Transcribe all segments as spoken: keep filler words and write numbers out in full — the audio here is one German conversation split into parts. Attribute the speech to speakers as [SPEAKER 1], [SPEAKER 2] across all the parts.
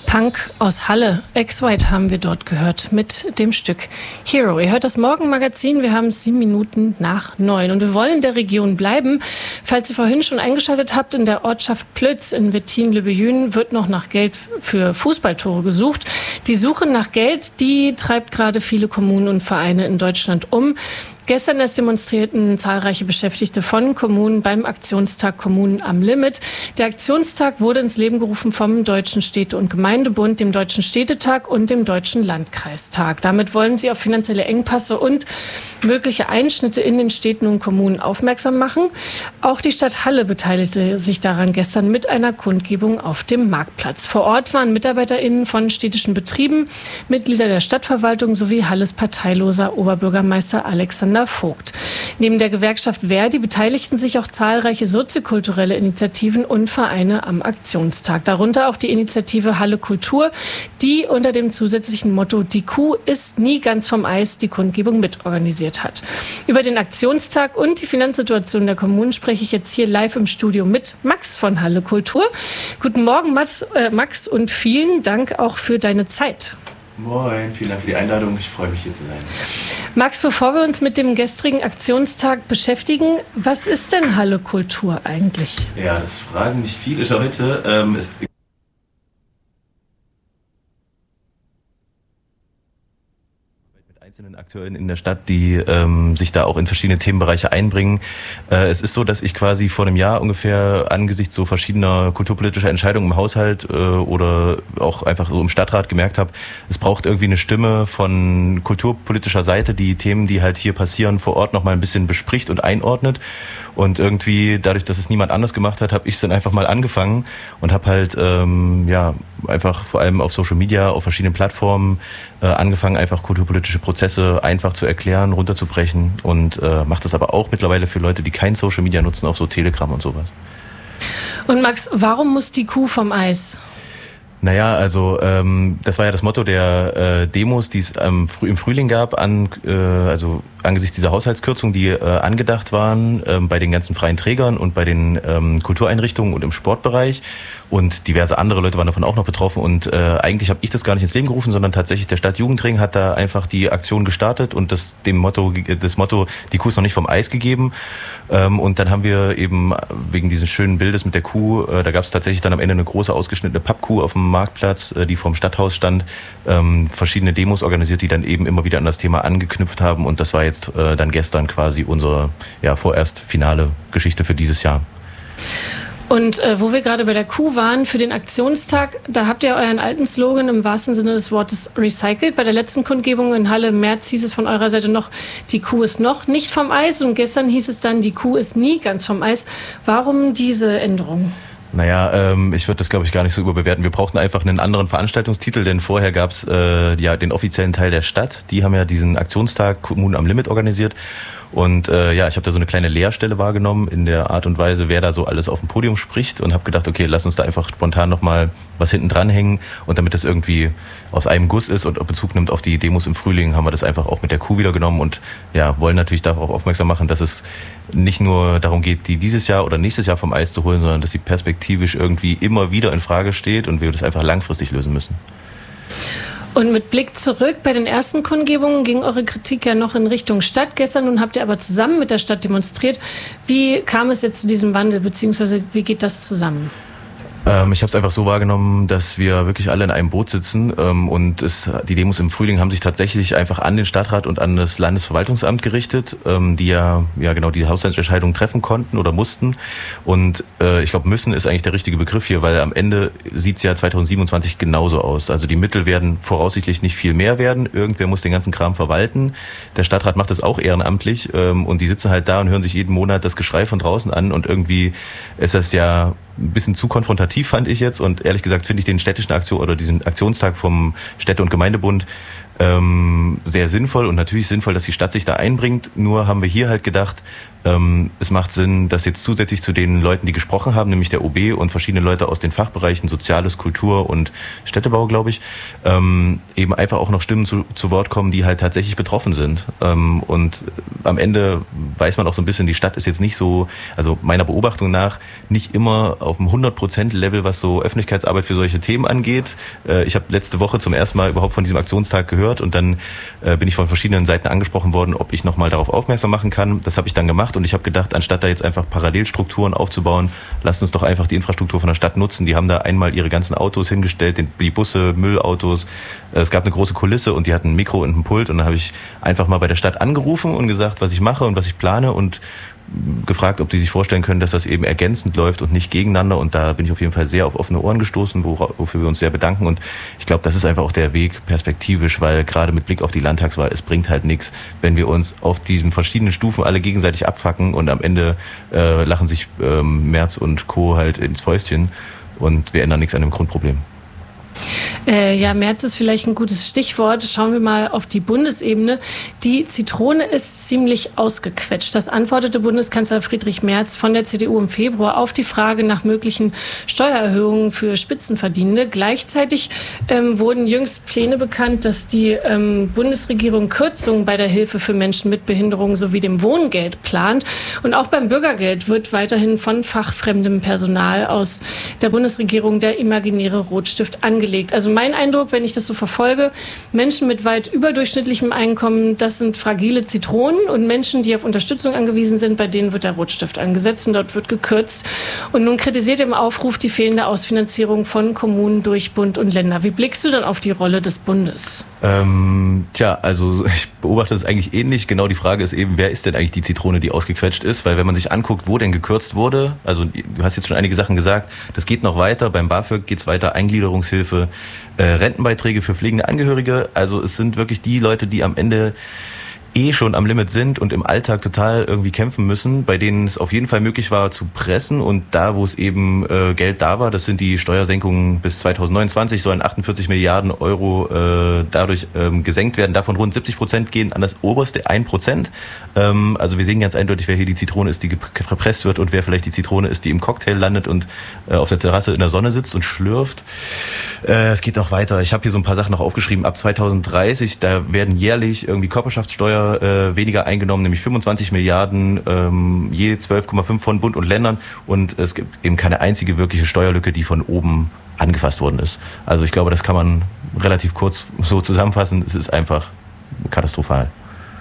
[SPEAKER 1] Punk aus Halle, Ex-White haben wir dort gehört mit dem Stück Hero. Ihr hört das Morgenmagazin, wir haben es sieben Minuten nach neun und wir wollen in der Region bleiben. Falls ihr vorhin schon eingeschaltet habt, in der Ortschaft Plötz in Wettin-Lübbejün wird noch nach Geld für Fußballtore gesucht. Die Suche nach Geld, die treibt gerade viele Kommunen und Vereine in Deutschland um. Gestern erst demonstrierten zahlreiche Beschäftigte von Kommunen beim Aktionstag Kommunen am Limit. Der Aktionstag wurde ins Leben gerufen vom Deutschen Städte- und Gemeindebund, dem Deutschen Städtetag und dem Deutschen Landkreistag. Damit wollen sie auf finanzielle Engpässe und mögliche Einschnitte in den Städten und Kommunen aufmerksam machen. Auch die Stadt Halle beteiligte sich daran gestern mit einer Kundgebung auf dem Marktplatz. Vor Ort waren MitarbeiterInnen von städtischen Betrieben, Mitglieder der Stadtverwaltung sowie Halles parteiloser Oberbürgermeister Alexander Vogt. Neben der Gewerkschaft Verdi beteiligten sich auch zahlreiche soziokulturelle Initiativen und Vereine am Aktionstag. Darunter auch die Initiative Halle Kultur, die unter dem zusätzlichen Motto "Die Kuh ist nie ganz vom Eis" die Kundgebung mitorganisiert hat. Über den Aktionstag und die Finanzsituation der Kommunen spreche ich jetzt hier live im Studio mit Max von Halle Kultur. Guten Morgen, Max, äh, Max und vielen Dank auch für deine Zeit.
[SPEAKER 2] Moin, vielen Dank für die Einladung. Ich freue mich, hier zu sein.
[SPEAKER 1] Max, bevor wir uns mit dem gestrigen Aktionstag beschäftigen, was ist denn Halle Kultur eigentlich?
[SPEAKER 2] Ja, das fragen mich viele Leute. Ähm, es einzelnen Akteuren in der Stadt, die ähm, sich da auch in verschiedene Themenbereiche einbringen. Äh, es ist so, dass ich quasi vor einem Jahr ungefähr angesichts so verschiedener kulturpolitischer Entscheidungen im Haushalt äh, oder auch einfach so im Stadtrat gemerkt habe, es braucht irgendwie eine Stimme von kulturpolitischer Seite, die Themen, die halt hier passieren, vor Ort noch mal ein bisschen bespricht und einordnet. Und irgendwie, dadurch, dass es niemand anders gemacht hat, habe ich es dann einfach mal angefangen und habe halt ähm, ja einfach vor allem auf Social Media, auf verschiedenen Plattformen äh, angefangen, einfach kulturpolitische Prozesse einfach zu erklären, runterzubrechen und äh, mache das aber auch mittlerweile für Leute, die kein Social Media nutzen, auf so Telegram und sowas.
[SPEAKER 1] Und Max, warum muss die Kuh vom Eis?
[SPEAKER 2] Naja, also ähm, das war ja das Motto der äh, Demos, die es ähm, früh, im Frühling gab, an, äh, also angesichts dieser Haushaltskürzungen, die äh, angedacht waren ähm, bei den ganzen freien Trägern und bei den ähm, Kultureinrichtungen und im Sportbereich. Und diverse andere Leute waren davon auch noch betroffen. Und äh, eigentlich habe ich das gar nicht ins Leben gerufen, sondern tatsächlich der Stadtjugendring hat da einfach die Aktion gestartet und das dem Motto, das Motto, die Kuh ist noch nicht vom Eis gegeben. Ähm, und dann haben wir eben wegen dieses schönen Bildes mit der Kuh, äh, da gab es tatsächlich dann am Ende eine große ausgeschnittene Pappkuh auf dem Marktplatz, äh, die vorm Stadthaus stand, ähm, verschiedene Demos organisiert, die dann eben immer wieder an das Thema angeknüpft haben. Und das war jetzt äh, dann gestern quasi unsere ja vorerst finale Geschichte für dieses Jahr.
[SPEAKER 1] Und äh, wo wir gerade bei der Kuh waren, für den Aktionstag, da habt ihr euren alten Slogan im wahrsten Sinne des Wortes recycelt. Bei der letzten Kundgebung in Halle im März hieß es von eurer Seite noch, die Kuh ist noch nicht vom Eis. Und gestern hieß es dann, die Kuh ist nie ganz vom Eis. Warum diese Änderung?
[SPEAKER 2] Naja, ähm, ich würde das, glaube ich, gar nicht so überbewerten. Wir brauchten einfach einen anderen Veranstaltungstitel, denn vorher gab es äh, ja den offiziellen Teil der Stadt. Die haben ja diesen Aktionstag Kommunen am Limit organisiert. Und äh, ja, ich habe da so eine kleine Leerstelle wahrgenommen in der Art und Weise, wer da so alles auf dem Podium spricht und habe gedacht, okay, lass uns da einfach spontan nochmal was hinten dranhängen. Und damit das irgendwie aus einem Guss ist und Bezug nimmt auf die Demos im Frühling, haben wir das einfach auch mit der Kuh wieder genommen und ja, wollen natürlich darauf aufmerksam machen, dass es nicht nur darum geht, die dieses Jahr oder nächstes Jahr vom Eis zu holen, sondern dass sie perspektivisch irgendwie immer wieder in Frage steht und wir das einfach langfristig lösen müssen.
[SPEAKER 1] Und mit Blick zurück, bei den ersten Kundgebungen ging eure Kritik ja noch in Richtung Stadt gestern. Nun habt ihr aber zusammen mit der Stadt demonstriert. Wie kam es jetzt zu diesem Wandel, beziehungsweise wie geht das zusammen?
[SPEAKER 2] Ähm, ich habe es einfach so wahrgenommen, dass wir wirklich alle in einem Boot sitzen ähm, und es, die Demos im Frühling haben sich tatsächlich einfach an den Stadtrat und an das Landesverwaltungsamt gerichtet, ähm, die ja ja genau die Haushaltsentscheidungen treffen konnten oder mussten. Und äh, ich glaube, müssen ist eigentlich der richtige Begriff hier, weil am Ende sieht's ja zweitausendsiebenundzwanzig genauso aus. Also die Mittel werden voraussichtlich nicht viel mehr werden. Irgendwer muss den ganzen Kram verwalten. Der Stadtrat macht das auch ehrenamtlich ähm, und die sitzen halt da und hören sich jeden Monat das Geschrei von draußen an und irgendwie ist das ja ein bisschen zu konfrontativ, fand ich jetzt. Und ehrlich gesagt finde ich den städtischen Aktion oder diesen Aktionstag vom Städte- und Gemeindebund ähm, sehr sinnvoll und natürlich sinnvoll, dass die Stadt sich da einbringt. Nur haben wir hier halt gedacht, ähm, es macht Sinn, dass jetzt zusätzlich zu den Leuten, die gesprochen haben, nämlich der O B und verschiedene Leute aus den Fachbereichen Soziales, Kultur und Städtebau, glaube ich, ähm, eben einfach auch noch Stimmen zu, zu Wort kommen, die halt tatsächlich betroffen sind. Ähm, und am Ende weiß man auch so ein bisschen, die Stadt ist jetzt nicht so, also meiner Beobachtung nach, nicht immer auf dem hundert Prozent Level, was so Öffentlichkeitsarbeit für solche Themen angeht. Äh, ich habe letzte Woche zum ersten Mal überhaupt von diesem Aktionstag gehört und dann äh, bin ich von verschiedenen Seiten angesprochen worden, ob ich nochmal darauf aufmerksam machen kann. Das habe ich dann gemacht und ich habe gedacht, anstatt da jetzt einfach Parallelstrukturen aufzubauen, lasst uns doch einfach die Infrastruktur von der Stadt nutzen. Die haben da einmal ihre ganzen Autos hingestellt, die Busse, Müllautos. Es gab eine große Kulisse und die hatten ein Mikro und ein Pult und dann habe ich einfach mal bei der Stadt angerufen und gesagt, was ich mache und was ich plane und gefragt, ob die sich vorstellen können, dass das eben ergänzend läuft und nicht gegeneinander. Und da bin ich auf jeden Fall sehr auf offene Ohren gestoßen, wofür wir uns sehr bedanken. Und ich glaube, das ist einfach auch der Weg perspektivisch, weil gerade mit Blick auf die Landtagswahl, es bringt halt nichts, wenn wir uns auf diesen verschiedenen Stufen alle gegenseitig abfacken und am Ende äh, lachen sich ähm, Merz und Co. halt ins Fäustchen und wir ändern nichts an dem Grundproblem.
[SPEAKER 1] Äh, ja, Merz ist vielleicht ein gutes Stichwort. Schauen wir mal auf die Bundesebene. Die Zitrone ist ziemlich ausgequetscht. Das antwortete Bundeskanzler Friedrich Merz von der C D U im Februar auf die Frage nach möglichen Steuererhöhungen für Spitzenverdienende. Gleichzeitig ähm, wurden jüngst Pläne bekannt, dass die ähm, Bundesregierung Kürzungen bei der Hilfe für Menschen mit Behinderung sowie dem Wohngeld plant. Und auch beim Bürgergeld wird weiterhin von fachfremdem Personal aus der Bundesregierung der imaginäre Rotstift angelegt. Also mein Eindruck, wenn ich das so verfolge, Menschen mit weit überdurchschnittlichem Einkommen, das sind fragile Zitronen und Menschen, die auf Unterstützung angewiesen sind, bei denen wird der Rotstift angesetzt und dort wird gekürzt. Und nun kritisiert im Aufruf die fehlende Ausfinanzierung von Kommunen durch Bund und Länder. Wie blickst du dann auf die Rolle des Bundes?
[SPEAKER 2] Ähm, tja, also ich beobachte es eigentlich ähnlich. Genau die Frage ist eben, wer ist denn eigentlich die Zitrone, die ausgequetscht ist? Weil wenn man sich anguckt, wo denn gekürzt wurde, also du hast jetzt schon einige Sachen gesagt, das geht noch weiter, beim BAföG geht's weiter, Eingliederungshilfe, äh, Rentenbeiträge für pflegende Angehörige. Also es sind wirklich die Leute, die am Ende eh schon am Limit sind und im Alltag total irgendwie kämpfen müssen, bei denen es auf jeden Fall möglich war zu pressen und da, wo es eben äh, Geld da war, das sind die Steuersenkungen bis zwanzig neunundzwanzig, sollen achtundvierzig Milliarden Euro äh, dadurch ähm, gesenkt werden. Davon rund siebzig Prozent gehen an das oberste ein Prozent. Ähm, also wir sehen ganz eindeutig, wer hier die Zitrone ist, die gepresst wird und wer vielleicht die Zitrone ist, die im Cocktail landet und äh, auf der Terrasse in der Sonne sitzt und schlürft. Äh, es geht noch weiter. Ich habe hier so ein paar Sachen noch aufgeschrieben. Ab zwanzig dreißig, da werden jährlich irgendwie Körperschaftssteuer äh, weniger eingenommen, nämlich fünfundzwanzig Milliarden, ähm, je zwölf Komma fünf von Bund und Ländern und es gibt eben keine einzige wirkliche Steuerlücke, die von oben angefasst worden ist. Also ich glaube, das kann man relativ kurz so zusammenfassen. Es ist einfach katastrophal.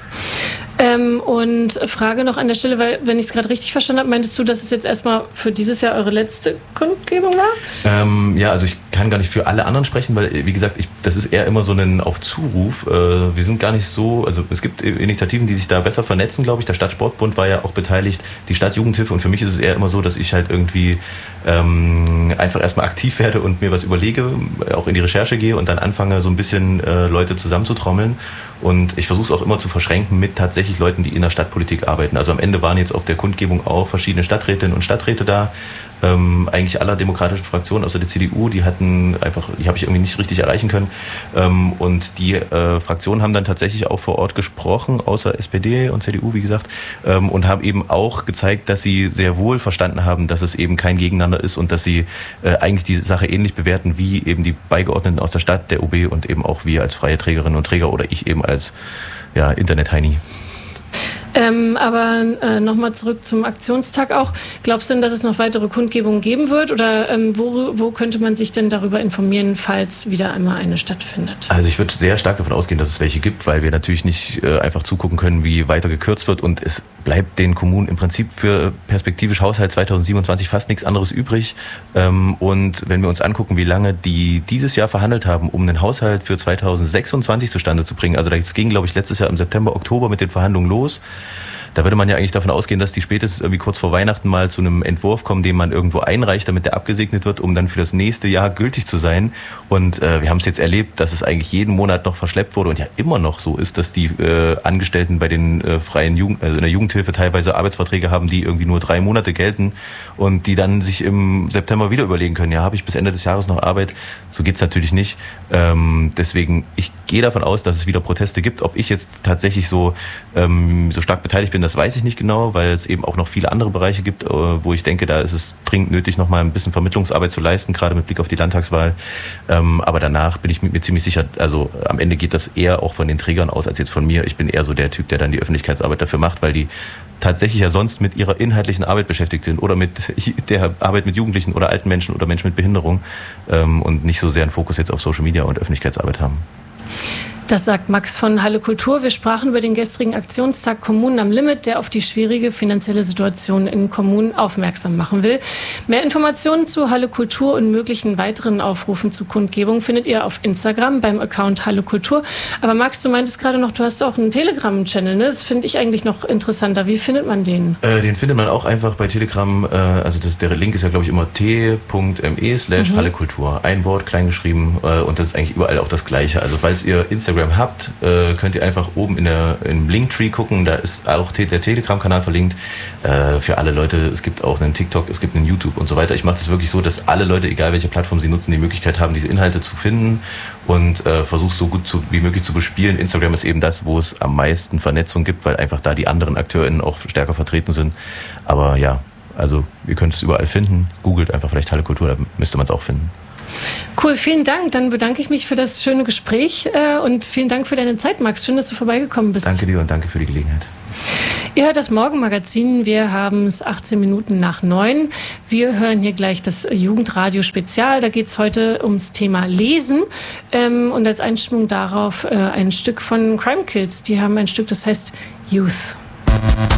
[SPEAKER 1] Ähm, und Frage noch an der Stelle, weil, wenn ich es gerade richtig verstanden habe, meintest du, dass es jetzt erstmal für dieses Jahr eure letzte Kundgebung war?
[SPEAKER 2] Ähm, ja, also ich kann gar nicht für alle anderen sprechen, weil, wie gesagt, ich, das ist eher immer so ein auf Zuruf. Äh, wir sind gar nicht so, also es gibt Initiativen, die sich da besser vernetzen, glaube ich. Der Stadtsportbund war ja auch beteiligt, die Stadtjugendhilfe und für mich ist es eher immer so, dass ich halt irgendwie ähm, einfach erstmal aktiv werde und mir was überlege, auch in die Recherche gehe und dann anfange, so ein bisschen äh, Leute zusammenzutrommeln. Und ich versuche es auch immer zu verschränken mit tatsächlich Leuten, die in der Stadtpolitik arbeiten. Also am Ende waren jetzt auf der Kundgebung auch verschiedene Stadträtinnen und Stadträte da. Ähm, eigentlich aller demokratischen Fraktionen außer der C D U, die hatten einfach, die habe ich irgendwie nicht richtig erreichen können. Ähm, und die äh, Fraktionen haben dann tatsächlich auch vor Ort gesprochen, außer S P D und C D U, wie gesagt, ähm, und haben eben auch gezeigt, dass sie sehr wohl verstanden haben, dass es eben kein Gegeneinander ist und dass sie äh, eigentlich die Sache ähnlich bewerten wie eben die Beigeordneten aus der Stadt, der O B und eben auch wir als freie Trägerinnen und Träger oder ich eben als ja, Internet-Heini.
[SPEAKER 1] Ähm, aber äh, nochmal zurück zum Aktionstag auch. Glaubst du denn, dass es noch weitere Kundgebungen geben wird? Oder ähm, wo, wo könnte man sich denn darüber informieren, falls wieder einmal eine stattfindet?
[SPEAKER 2] Also ich würde sehr stark davon ausgehen, dass es welche gibt, weil wir natürlich nicht äh, einfach zugucken können, wie weiter gekürzt wird. Und es bleibt den Kommunen im Prinzip für perspektivisch Haushalt zwanzig siebenundzwanzig fast nichts anderes übrig. Ähm, und wenn wir uns angucken, wie lange die dieses Jahr verhandelt haben, um einen Haushalt für zwanzig sechsundzwanzig zustande zu bringen, also das ging, glaube ich, letztes Jahr im September, Oktober mit den Verhandlungen los, Da würde man ja eigentlich davon ausgehen, dass die spätestens irgendwie kurz vor Weihnachten mal zu einem Entwurf kommen, den man irgendwo einreicht, damit der abgesegnet wird, um dann für das nächste Jahr gültig zu sein. Und äh, wir haben es jetzt erlebt, dass es eigentlich jeden Monat noch verschleppt wurde und ja immer noch so ist, dass die äh, Angestellten bei den äh, freien Jugend, also in der Jugendhilfe teilweise Arbeitsverträge haben, die irgendwie nur drei Monate gelten und die dann sich im September wieder überlegen können, ja, habe ich bis Ende des Jahres noch Arbeit? So geht's natürlich nicht. Ähm, deswegen, ich gehe davon aus, dass es wieder Proteste gibt. Ob ich jetzt tatsächlich so ähm, so stark beteiligt bin, das weiß ich nicht genau, weil es eben auch noch viele andere Bereiche gibt, äh, wo ich denke, da ist es dringend nötig, noch mal ein bisschen Vermittlungsarbeit zu leisten, gerade mit Blick auf die Landtagswahl. Ähm, aber danach bin ich mir ziemlich sicher, also am Ende geht das eher auch von den Trägern aus, als jetzt von mir. Ich bin eher so der Typ, der dann die Öffentlichkeitsarbeit dafür macht, weil die tatsächlich ja sonst mit ihrer inhaltlichen Arbeit beschäftigt sind oder mit der Arbeit mit Jugendlichen oder alten Menschen oder Menschen mit Behinderung ähm, und nicht so sehr einen Fokus jetzt auf Social Media und Öffentlichkeitsarbeit haben.
[SPEAKER 1] Das sagt Max von Halle Kultur. Wir sprachen über den gestrigen Aktionstag Kommunen am Limit, der auf die schwierige finanzielle Situation in Kommunen aufmerksam machen will. Mehr Informationen zu Halle Kultur und möglichen weiteren Aufrufen zu Kundgebung findet ihr auf Instagram beim Account Halle Kultur. Aber Max, du meintest gerade noch, du hast auch einen Telegram-Channel, ne? Das finde ich eigentlich noch interessanter. Wie findet man den?
[SPEAKER 2] Äh, den findet man auch einfach bei Telegram. Äh, also das, der Link ist ja, glaube ich, immer t.me slash Halle Kultur. Ein Wort, kleingeschrieben. Äh, und das ist eigentlich überall auch das Gleiche. Also falls ihr Instagram habt, äh, könnt ihr einfach oben in der, im Linktree gucken, da ist auch te- der Telegram-Kanal verlinkt, äh, für alle Leute. Es gibt auch einen TikTok, es gibt einen YouTube und so weiter. Ich mache das wirklich so, dass alle Leute, egal welche Plattform sie nutzen, die Möglichkeit haben, diese Inhalte zu finden und äh, versuche so gut zu, wie möglich zu bespielen. Instagram ist eben das, wo es am meisten Vernetzung gibt, weil einfach da die anderen AkteurInnen auch stärker vertreten sind. Aber ja, also ihr könnt es überall finden. Googelt einfach vielleicht Halle Kultur, da müsste man es auch finden.
[SPEAKER 1] Cool, vielen Dank. Dann bedanke ich mich für das schöne Gespräch äh, und vielen Dank für deine Zeit, Max. Schön, dass du vorbeigekommen bist.
[SPEAKER 2] Danke dir und danke für die Gelegenheit.
[SPEAKER 1] Ihr hört das Morgenmagazin. Wir haben es achtzehn Minuten nach neun. Wir hören hier gleich das Jugendradio Spezial. Da geht es heute ums Thema Lesen ähm, und als Einstimmung darauf äh, ein Stück von Crime Kids. Die haben ein Stück, das heißt Youth.